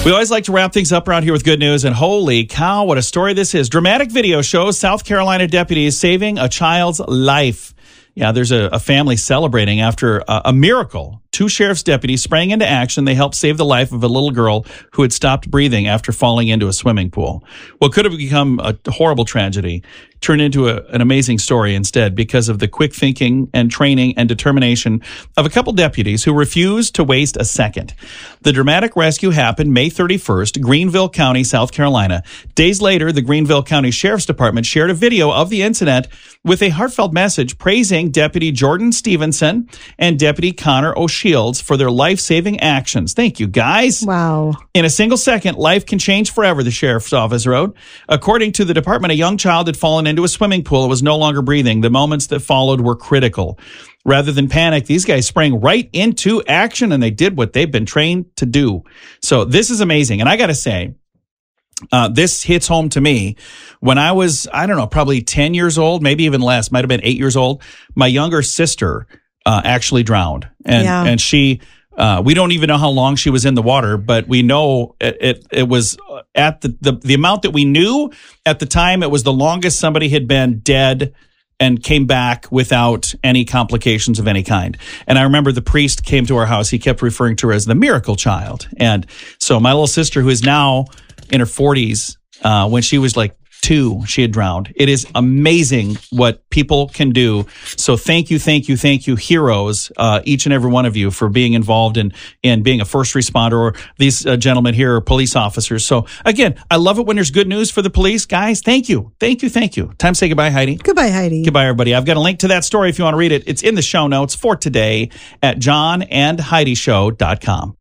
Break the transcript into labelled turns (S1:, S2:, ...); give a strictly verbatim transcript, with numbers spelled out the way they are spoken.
S1: We always like to wrap things up around here with good news, and holy cow, what a story this is. Dramatic video shows South Carolina deputies saving a child's life. Yeah, there's a, a family celebrating after a, a miracle. Two sheriff's deputies sprang into action. They helped save the life of a little girl who had stopped breathing after falling into a swimming pool. What could have become a horrible tragedy turned into a, an amazing story instead because of the quick thinking and training and determination of a couple deputies who refused to waste a second. The dramatic rescue happened May thirty-first, Greenville County, South Carolina. Days later, the Greenville County Sheriff's Department shared a video of the incident with a heartfelt message praising Deputy Jordan Stevenson and Deputy Connor O'Shields for their life-saving actions. Thank you, guys.
S2: Wow.
S1: In a single second, life can change forever, the sheriff's office wrote. According to the department, a young child had fallen into a swimming pool and was no longer breathing. The moments that followed were critical. Rather than panic, these guys sprang right into action, and they did what they've been trained to do. So this is amazing. And I got to say, Uh, this hits home to me. When I was, I don't know, probably ten years old, maybe even less, might have been eight years old, my younger sister uh, actually drowned. And,
S2: yeah.
S1: and she, uh, we don't even know how long she was in the water, but we know it, it, it was at the, the, the amount that we knew at the time, it was the longest somebody had been dead and came back without any complications of any kind. And I remember the priest came to our house. He kept referring to her as the miracle child. And so my little sister, who is now in her forties, uh, when she was like two, she had drowned. It is amazing what people can do. So thank you, thank you, thank you, heroes, uh, each and every one of you for being involved in, in being a first responder, or these uh, gentlemen here are police officers. So again, I love it when there's good news for the police. Guys, thank you. Thank you, thank you. Time to say goodbye, Heidi.
S2: Goodbye, Heidi.
S1: Goodbye, everybody. I've got a link to that story if you want to read it. It's in the show notes for today at john and heidi show dot com.